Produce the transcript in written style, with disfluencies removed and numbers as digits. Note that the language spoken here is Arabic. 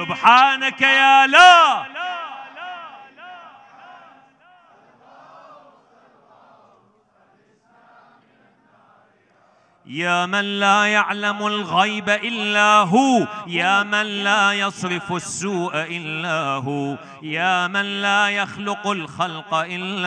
سبحانك يا لا. يا من لا يعلم الغيب إلا هو، يا من لا يصرف السوء إلا هو، يا من لا يخلق الخلق إلا